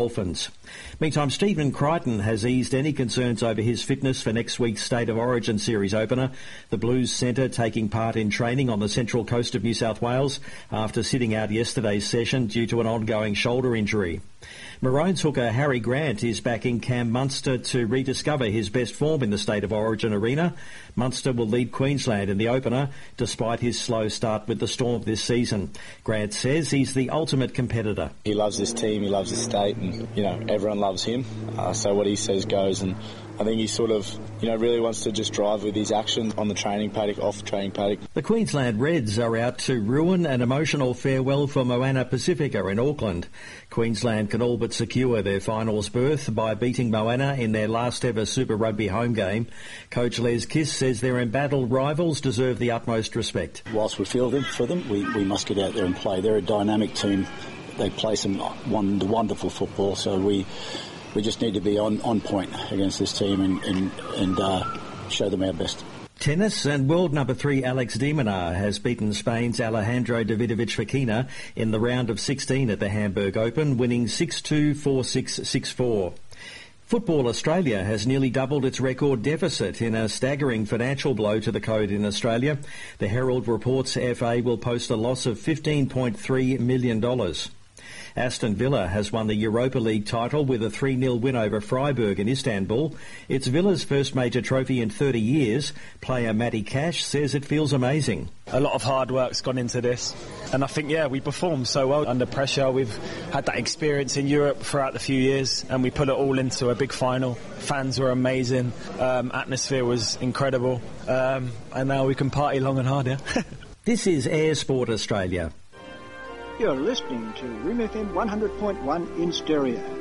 Dolphins. Meantime, Stephen Crichton has eased any concerns over his fitness for next week's State of Origin Series opener. The Blues centre taking part in training on the central coast of New South Wales after sitting out yesterday's session due to an ongoing shoulder injury. Maroons hooker Harry Grant is backing Cam Munster to rediscover his best form in the State of Origin arena. Munster will lead Queensland in the opener despite his slow start with the Storm this season. Grant says he's the ultimate competitor. He loves this team, he loves the state, and everyone loves him. So what he says goes, and I think he sort of really wants to just drive with his action on the training paddock, off the training paddock. The Queensland Reds are out to ruin an emotional farewell for Moana Pacifica in Auckland. Queensland can all but secure their finals berth by beating Moana in their last ever Super Rugby home game. Coach Les Kiss says their embattled rivals deserve the utmost respect. Whilst we feel for them, we must get out there and play. They're a dynamic team. They play some wonderful football, so we just need to be on point against this team and show them our best. Tennis, and world number 3 Alex de Minaur has beaten Spain's Alejandro Davidovich Fokina in the round of 16 at the Hamburg Open, winning 6-2, 4-6, 6-4. Football Australia has nearly doubled its record deficit in a staggering financial blow to the code in Australia. The Herald reports FA will post a loss of $15.3 million. Aston Villa has won the Europa League title with a 3-0 win over Freiburg in Istanbul. It's Villa's first major trophy in 30 years. Player Matty Cash says it feels amazing. A lot of hard work's gone into this, and I think, we performed so well under pressure. We've had that experience in Europe throughout the few years, and we put it all into a big final. Fans were amazing, atmosphere was incredible, and now we can party long and hard, yeah? This is Air Sport Australia. You're listening to Rim FM 100.1 in stereo.